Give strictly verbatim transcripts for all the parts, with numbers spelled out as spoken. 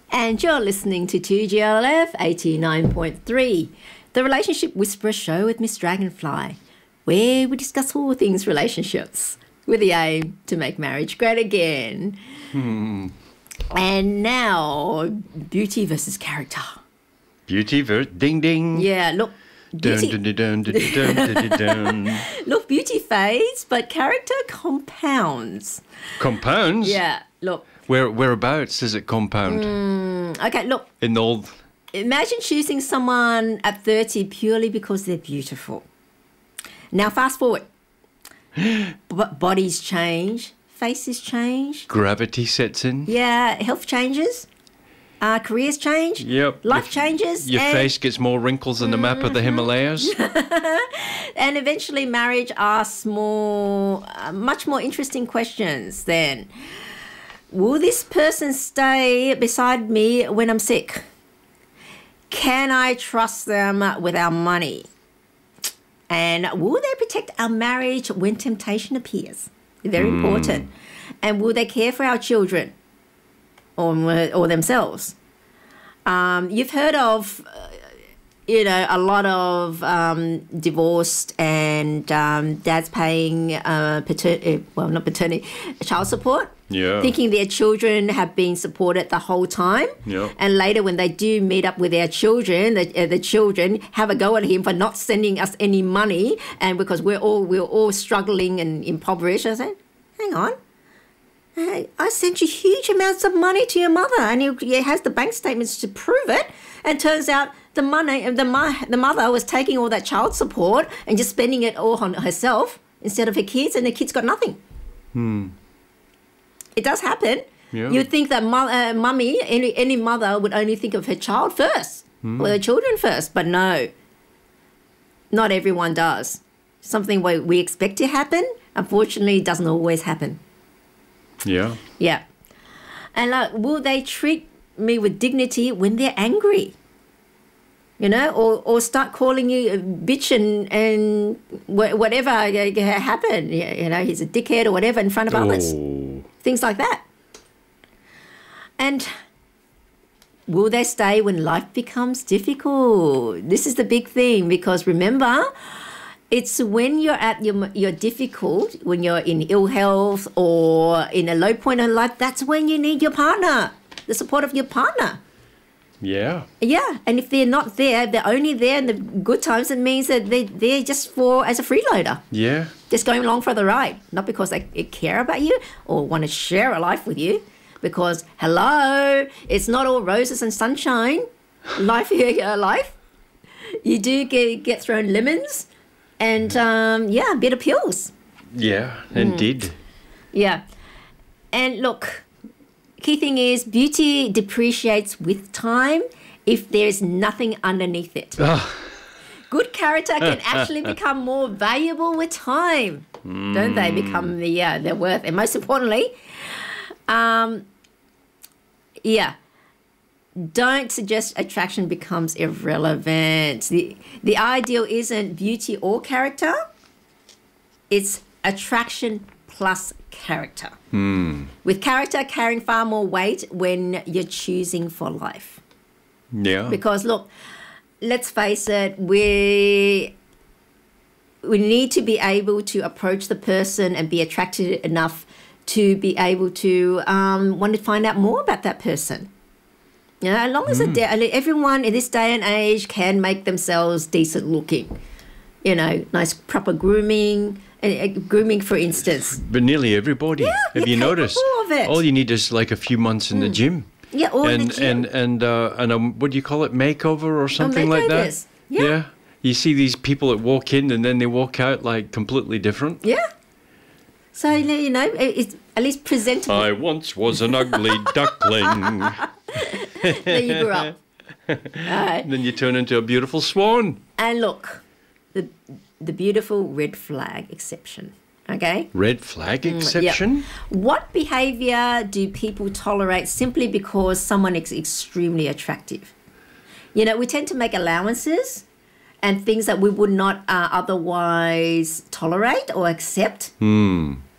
And you're listening to two G L F eighty-nine point three, the Relationship Whisperer show with Miss Dragonfly, where we discuss all things relationships with the aim to make marriage great again. Hmm. And now, beauty versus character. Beauty versus ding ding. Yeah, look. Beauty, dun, dun, dun, dun, dun, dun, dun, dun. Look, beauty fades, but character compounds. Compounds? Yeah, look. Where whereabouts does it compound? Mm, okay, look. In the old. Imagine choosing someone at thirty purely because they're beautiful. Now, fast forward. B- bodies change, faces change. Gravity sets in. Yeah, health changes. Uh, careers change. Yep. Life your, changes. Your and, face gets more wrinkles than the map of the Himalayas. And eventually marriage asks more, uh, much more interesting questions then. Will this person stay beside me when I'm sick? Can I trust them with our money? And will they protect our marriage when temptation appears? Very mm. important. And will they care for our children or, or themselves? Um, you've heard of, uh, you know, a lot of um, divorced and um, dads paying, uh, pater- well, not paternity, child support. Yeah. Thinking their children have been supported the whole time. Yeah. And later when they do meet up with their children, the, uh, the children have a go at him for not sending us any money, and because we're all we're all struggling and impoverished. I said, hang on. Hey, I sent you huge amounts of money to your mother, and he, he has the bank statements to prove it. And turns out the money, the the mother was taking all that child support and just spending it all on herself instead of her kids, and the kids got nothing. Hmm. It does happen. Yeah. You'd think that mo- uh, mummy, any any mother would only think of her child first, hmm. or their children first, but no. Not everyone does. Something we, we expect to happen, unfortunately, doesn't always happen. Yeah. Yeah. And like, will they treat me with dignity when they're angry? You know, or, or start calling you a bitch and, and wh- whatever happened. You know, he's a dickhead or whatever in front of others. Oh. Things like that. And will they stay when life becomes difficult? This is the big thing, because remember, it's when you're at your you're difficult, when you're in ill health or in a low point in life, that's when you need your partner, the support of your partner. Yeah. Yeah, and if they're not there, they're only there in the good times, it means that they, they're just for as a freeloader. Yeah. Just going along for the ride, not because they care about you or want to share a life with you. Because, hello, it's not all roses and sunshine, life, uh, life. You do get, get thrown lemons and, um, yeah, bitter pills. Yeah, indeed. Mm. Yeah. And look, key thing is beauty depreciates with time if there's nothing underneath it. Oh. Good character can actually become more valuable with time, mm. don't they? Become the uh, their worth. And most importantly, um, yeah, don't suggest attraction becomes irrelevant. The, the ideal isn't beauty or character. It's attraction plus character. Mm. With character carrying far more weight when you're choosing for life. Yeah. Because look, let's face it, we we need to be able to approach the person and be attracted enough to be able to um, want to find out more about that person. You know, as long as mm. de- everyone in this day and age can make themselves decent looking. You know, nice proper grooming, uh, grooming for instance. But nearly everybody. Yeah, have you noticed? Of it. All you need is like a few months in mm. the gym. Yeah, or and, in the gym. And and uh, and um, what do you call it, makeover or something oh, like that? Yeah. yeah. You see these people that walk in and then they walk out like completely different. Yeah. So you know, it's at least presentable. I once was an ugly duckling. Then you grew up. All right. Then you turn into a beautiful swan. And look, the the beautiful red flag exception. Okay. Red flag exception? Mm, yeah. What behaviour do people tolerate simply because someone is extremely attractive? You know, we tend to make allowances and things that we would not uh, otherwise tolerate or accept. Hmm.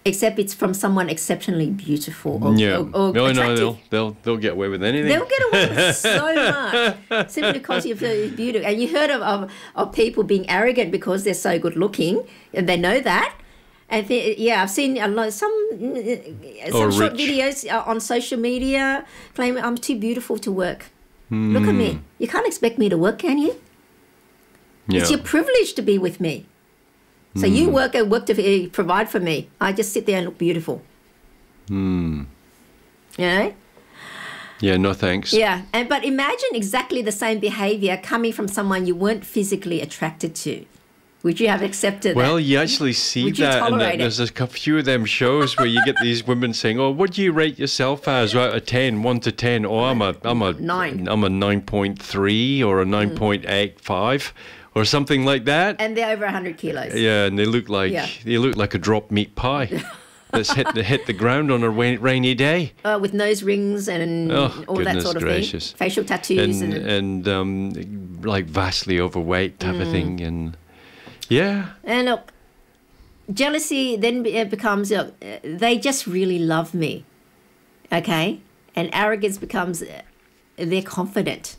except it's from someone exceptionally beautiful or, Yeah. or, or no, attractive. no, they'll they'll they'll get away with anything. They'll get away with so much simply because of their beauty. And you heard of, of, of people being arrogant because they're so good looking, and they know that. And th- yeah, I've seen a lot, some some Or short rich. videos uh, on social media claiming I'm too beautiful to work. Look at me. You can't expect me to work, can you? Yeah. It's your privilege to be with me. So you work and work to uh, provide for me. I just sit there and look beautiful. Hmm. You know? Yeah, no thanks. Yeah. And but imagine exactly the same behavior coming from someone you weren't physically attracted to. Would you have accepted Well, that? you actually see Would you that, and tolerate it? there's a cou- few of them shows where you get these women saying, "Oh, what do you rate yourself as out of ten, one to ten? Oh, I'm a, I'm a Nine. I'm a nine point three or a nine point eight five, or something like that." And they're over one hundred kilos. Yeah, and they look like Yeah. they look like a dropped meat pie that's hit the hit the ground on a rain, rainy day, Uh, with nose rings and Oh, all that goodness sort of gracious. thing. Facial tattoos. and And, and um, like vastly overweight type Mm. of thing, and yeah. and look, jealousy then be- it becomes, look, uh, they just really love me. Okay? And arrogance becomes, uh, they're confident.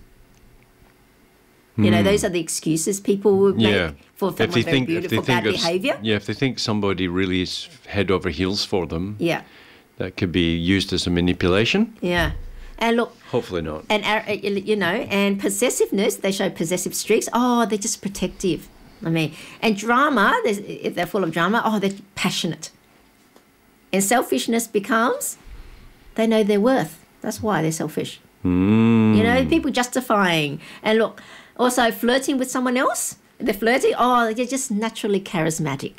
You know, those are the excuses people would make Yeah. for If someone they very think if beautiful, they think bad of s- behavior. yeah, if they think somebody really is head over heels for them, Yeah, that could be used as a manipulation. yeah. And look, Hopefully not. and ar- uh, you know, and possessiveness, they show possessive streaks. Oh, they're just protective. I mean, and drama, there's- if they're full of drama, oh, they're passionate. And selfishness becomes, they know their worth. That's why they're selfish. Mm. You know, people justifying. And look, also flirting with someone else. They're flirting. Oh, they're just naturally charismatic.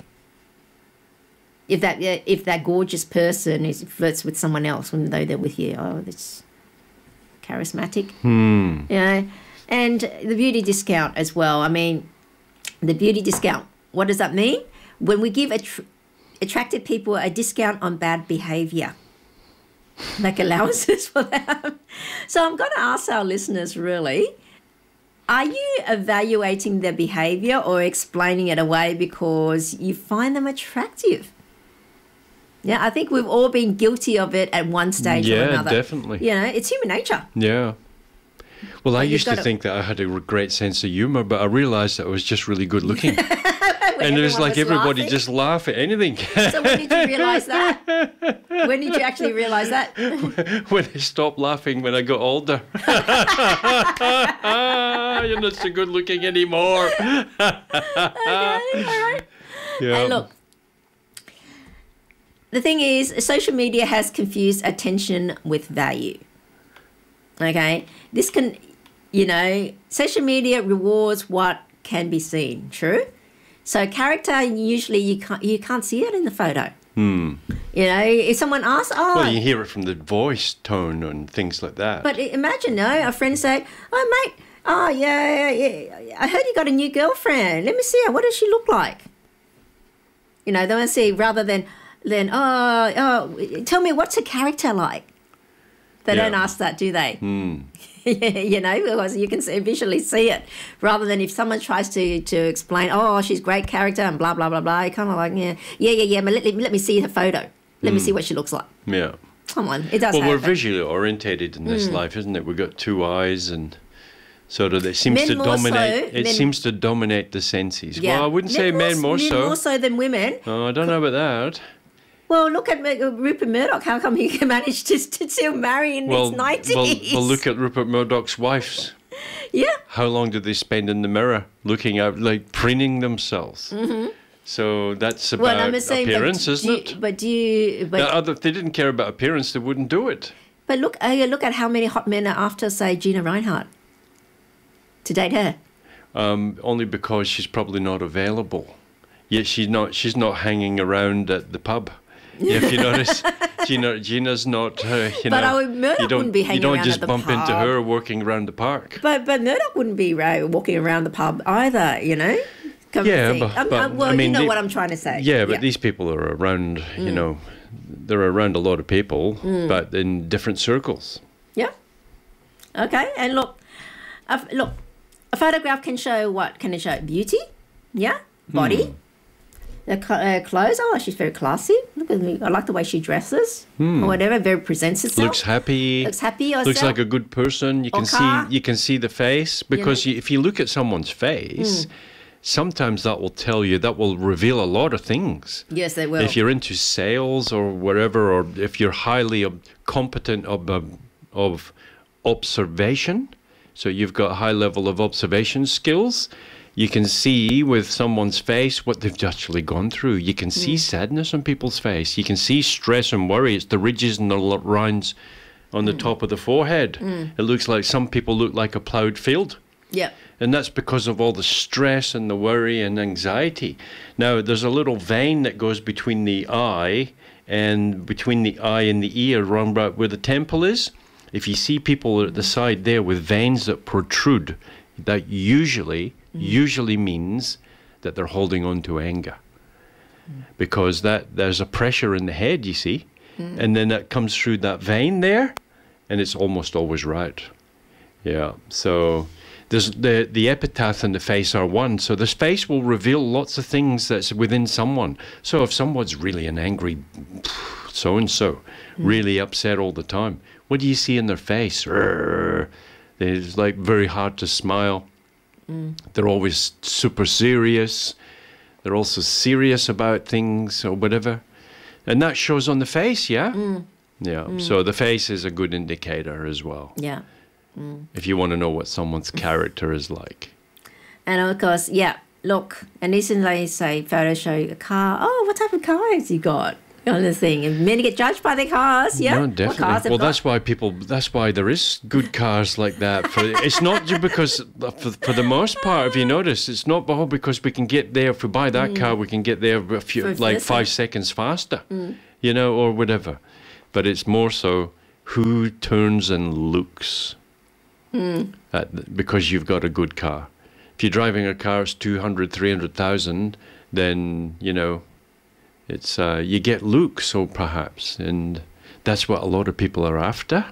If that yeah, if that gorgeous person is flirts with someone else, even though they're with you, oh, that's charismatic. Hmm. You know, and the beauty discount as well. I mean, the beauty discount. What does that mean? When we give attr attracted people a discount on bad behaviour, like allowances for them. So I'm going to ask our listeners really, are you evaluating their behaviour or explaining it away because you find them attractive? Yeah, I think we've all been guilty of it at one stage or Yeah, another. definitely. You know, it's human nature. Yeah. Well, I you've used to gotta- think that I had a great sense of humor, but I realised that I was just really good looking. When And it was everyone like everybody laughing. just laugh at anything. So when did you realise that? When did you actually realise that? When I stopped laughing when I got older. You're not so good looking anymore. Okay, all right. Yeah. And look, the thing is, social media has confused attention with value. Okay? This can, you know, social media rewards what can be seen, true? So character, usually you can't, you can't see it in the photo. Hmm. You know, if someone asks, oh, Well, you hear it from the voice tone and things like that. but imagine, no, a friend say, oh, mate, oh, yeah, yeah, yeah, I heard you got a new girlfriend. Let me see her. What does she look like? You know, they want to see rather than, than oh, oh, tell me what's her character like. They Yeah. don't ask that, do they? Hmm. You know, because you can see, visually see it. Rather than if someone tries to, to explain, oh, she's great character and blah, blah, blah, blah, you're kind of like, yeah, yeah, yeah, yeah, but let, let me see her photo. Let me see what she looks like. Yeah. Come on, it does Well, we're happen. visually orientated in this life, isn't it? We've got two eyes and sort of it seems Men to more dominate. so, it men- seems to dominate the senses. Yeah. Well, I wouldn't say men more men so. more so than women. Oh, I don't know about that. Well, look at uh, Rupert Murdoch. How come he can manage to, to still marry in Well, his nineties? well, well, look at Rupert Murdoch's wives. Yeah. How long did they spend in the mirror looking out, like preening themselves? Mm-hmm. So that's about Well, I'm saying, appearance, but isn't do, it? But do you? But, Now, other, if they didn't care about appearance, they wouldn't do it. but look, uh, look at how many hot men are after, say, Gina Reinhardt to date her. Um, only because she's probably not available. Yet she's not. She's not hanging around at the pub. If you notice, Gina, Gina's not. Uh, you But know, I would- Murdoch you don't. wouldn't be hanging you don't around just at the bump into pub. her walking around the park. But but Murdoch wouldn't be uh, walking around the pub either, you know. Come to Yeah, think. but- Um, but, uh, well, I mean, you know the- what I'm trying to say. Yeah, but these people are around. You Mm. know, they're around a lot of people, but in different circles. Yeah. Okay, and look, a, f- look, a photograph can show what? Can it show beauty? Yeah, body. Hmm. The cl- uh, clothes. Oh, she's very classy. look at me. I like the way she dresses or whatever. Very presents herself. Looks happy. Looks happy. Or Looks self. like a good person. You can Okay. see you can see the face because you, if you look at someone's face, sometimes that will tell you that will reveal a lot of things. Yes, they will. If you're into sales or whatever, or if you're highly ob- competent of um, of observation, so you've got a high level of observation skills, you can see with someone's face what they've actually gone through. You can see sadness on people's face. You can see stress and worry. It's the ridges and the l- lines on the top of the forehead. It looks like some people look like a ploughed field. Yeah. And that's because of all the stress and the worry and anxiety. Now, there's a little vein that goes between the eye and between the eye and the ear, around about where the temple is. If you see people at the side there with veins that protrude, that usually, usually means that they're holding on to anger. Because that there's a pressure in the head, you see, and then that comes through that vein there, and it's almost always right. Yeah, so... There's the, the epitaph and the face are one. So this face will reveal lots of things that's within someone. So if someone's really an angry so-and-so, really upset all the time, what do you see in their face? It's like very hard to smile. Mm. They're always super serious. They're also serious about things or whatever. And that shows on the face, yeah? Mm. Yeah, mm. So the face is a good indicator as well. Yeah. Mm. If you want to know what someone's character is like. And of course, yeah, look, and this is like, say, photo show a car. Oh, what type of car has you got? Kind of thing. And men get judged by their cars, yeah? No, definitely. What cars well, got? that's why people, that's why there is good cars like that. For, it's not just because, for, for the most part, if you notice, it's not all because we can get there, if we buy that mm. car, we can get there a few, For like listen. five seconds faster, mm. you know, or whatever. But it's more so who turns and looks. Mm. At, because you've got a good car. If you're driving a car that's two hundred, three hundred thousand, then, you know, it's uh, you get looks, so perhaps, and that's what a lot of people are after.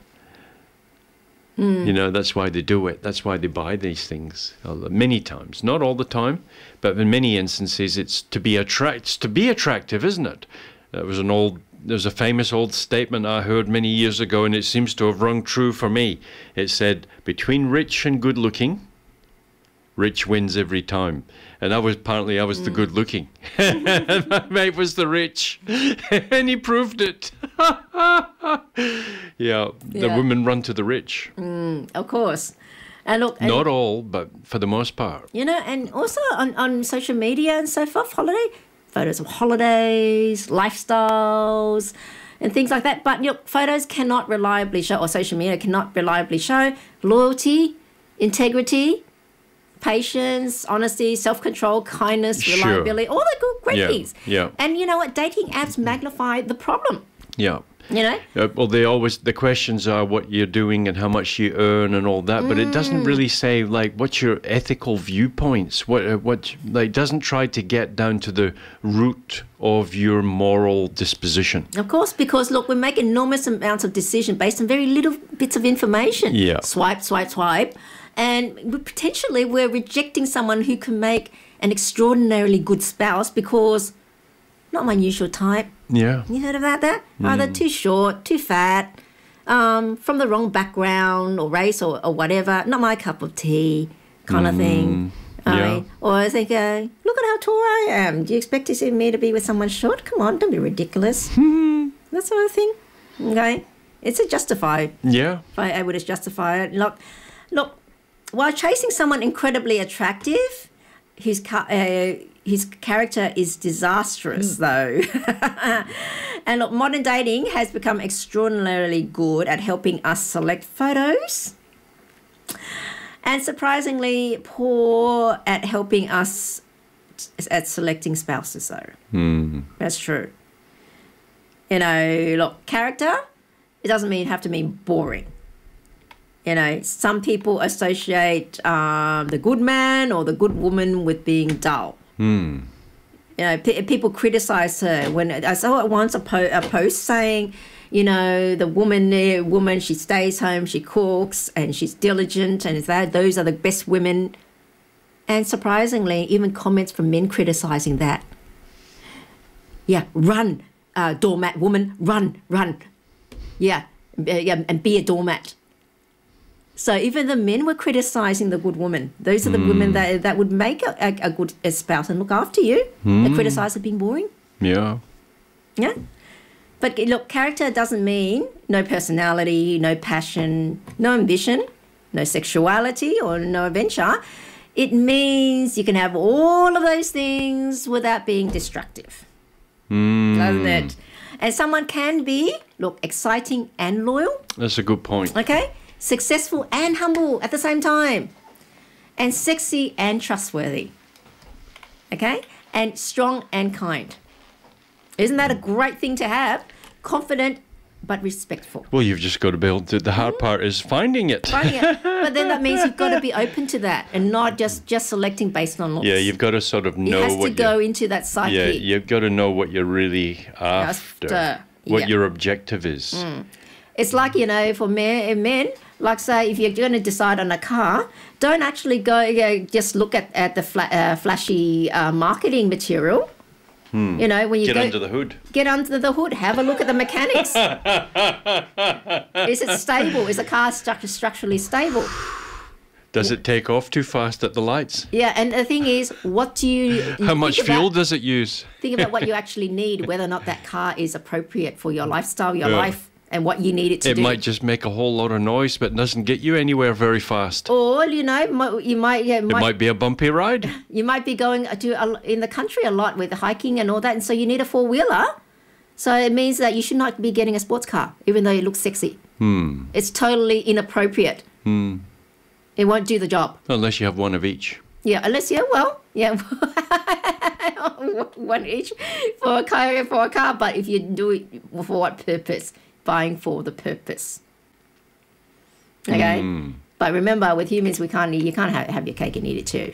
Mm. You know, that's why they do it. That's why they buy these things many times. Not all the time, but in many instances, it's to be attract, it's to be attractive, isn't it? That was an old. There's a famous old statement I heard many years ago, and it seems to have rung true for me. It said, between rich and good looking, rich wins every time. And I was apparently I was mm. the good looking. And my mate was the rich. And he proved it. yeah, the yeah. women run to the rich. Mm, of course. And look, and not all, but for the most part. You know, and also on, on social media and so forth, holiday photos of holidays, lifestyles, and things like that. But you know, photos cannot reliably show, or social media cannot reliably show loyalty, integrity, patience, honesty, self-control, kindness, Sure. reliability, all the good qualities. Yeah, yeah. And you know what? Dating apps magnify the problem. Yeah. You know? Uh, well, they always, the questions are what you're doing and how much you earn and all that, but Mm. it doesn't really say, like, what's your ethical viewpoints? What, uh, what, like, doesn't try to get down to the root of your moral disposition. Of course, because look, we make enormous amounts of decision based on very little bits of information. Yeah. Swipe, swipe, swipe. And we, potentially we're rejecting someone who can make an extraordinarily good spouse because not my usual type. Yeah. You heard about that? Mm. Either too short, too fat, um, from the wrong background or race or, or whatever. Not my cup of tea kind of thing. I yeah. mean, or I think, uh, look at how tall I am. Do you expect to see me to be with someone short? Come on, don't be ridiculous. That sort of thing. Okay? It's a justified. Yeah. If I able to justify it. Look, look, while chasing someone incredibly attractive, whose ca- uh, his character is disastrous, mm. though. And look, modern dating has become extraordinarily good at helping us select photos and surprisingly poor at helping us at selecting spouses, though. Mm. That's true. You know, look, character, it doesn't mean have to mean boring. You know, some people associate um, the good man or the good woman with being dull. Mm. You know, p- people criticize her. When I saw it once, a, po- a post saying, you know, the woman, the woman, she stays home, she cooks, and she's diligent, and that those are the best women. And surprisingly, even comments from men criticizing that. Yeah, run, uh, doormat woman, run, run. Yeah, yeah, and be a doormat. So even the men were criticizing the good woman. Those are the mm. women that that would make a, a, a good spouse and look after you. Mm. They criticize her being boring. Yeah. Yeah. But look, character doesn't mean no personality, no passion, no ambition, no sexuality or no adventure. It means you can have all of those things without being destructive. Mm. Doesn't it? And someone can be, look, exciting and loyal. That's a good point. Okay? Successful and humble at the same time. And sexy and trustworthy. Okay? And strong and kind. Isn't that a great thing to have? Confident but respectful. Well, you've just got to be able to, the hard part is finding it. Finding it. But then that means you've got to be open to that and not just, just selecting based on looks. Yeah, you've got to sort of know what... It has what to go into that psyche. Yeah, you've got to know what you're really after. after what yeah. your objective is. Mm. It's like, you know, for men, men, like say, if you're going to decide on a car, don't actually go uh, just look at, at the fla- uh, flashy uh, marketing material. Hmm. You know, when you get go, under the hood. Get under the hood. Have a look at the mechanics. Is it stable? Is the car stru- structurally stable? Does it take off too fast at the lights? Yeah, and the thing is, what do you... How much fuel about, does it use? Think about what you actually need, whether or not that car is appropriate for your lifestyle, your yeah. life, and what you need it to it do. It might just make a whole lot of noise, but doesn't get you anywhere very fast. Or, you know, you might... Yeah, it might, might be a bumpy ride. You might be going to a, in the country a lot with hiking and all that, and so you need a four-wheeler. So it means that you should not be getting a sports car, even though it looks sexy. Hmm. It's totally inappropriate. Hmm. It won't do the job. Unless you have one of each. Yeah, unless, yeah, well, yeah, one each for a car, for a car. But if you do it for what purpose? Buying for the purpose. Okay? Mm. But remember, with humans, we can't. You can't have, have your cake and eat it too.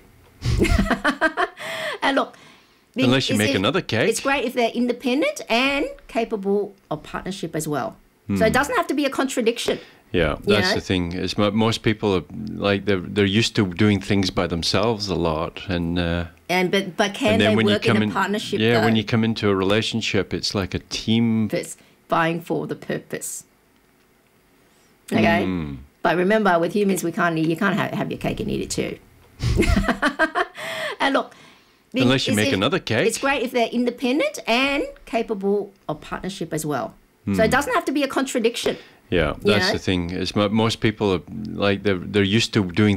And look. Unless you make it, another cake. It's great if they're independent and capable of partnership as well. Mm. So it doesn't have to be a contradiction. Yeah, that's you know? the thing. Is most people are like they're they're used to doing things by themselves a lot, and uh, and but but can they work in a in, partnership? Yeah, though? when you come into a relationship, it's like a team. It's buying for the purpose. Okay, mm. But remember, with humans, we can't. You can't have, have your cake and eat it too. And look. Unless you make it, another cake. It's great if they're independent and capable of partnership as well. Mm. So it doesn't have to be a contradiction. Yeah, that's you know? the thing. Is most people are like they're they're used to doing